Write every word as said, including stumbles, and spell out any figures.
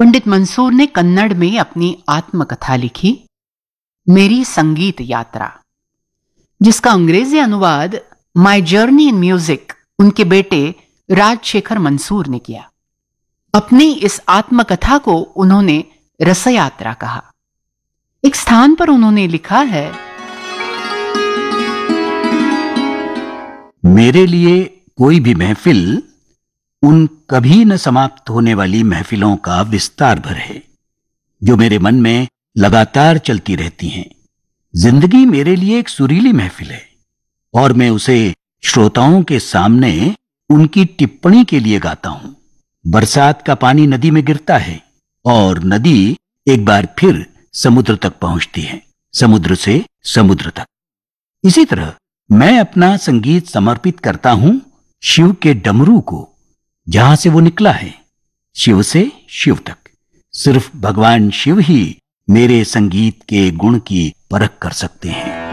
पंडित मंसूर ने कन्नड़ में अपनी आत्मकथा लिखी, मेरी संगीत यात्रा, जिसका अंग्रेजी अनुवाद माई जर्नी इन म्यूजिक उनके बेटे राजशेखर मंसूर ने किया। अपनी इस आत्मकथा को उन्होंने रसयात्रा कहा। एक स्थान पर उन्होंने लिखा है, मेरे लिए कोई भी महफिल उन कभी न समाप्त होने वाली महफिलों का विस्तार भर है जो मेरे मन में लगातार चलती रहती हैं। जिंदगी मेरे लिए एक सुरीली महफिल है और मैं उसे श्रोताओं के सामने उनकी टिप्पणी के लिए गाता हूं। बरसात का पानी नदी में गिरता है और नदी एक बार फिर समुद्र तक पहुंचती है, समुद्र से समुद्र तक। इसी तरह मैं अपना संगीत समर्पित करता हूं शिव के डमरू को, जहां से वो निकला है, शिव से शिव तक। सिर्फ भगवान शिव ही मेरे संगीत के गुण की परख कर सकते हैं।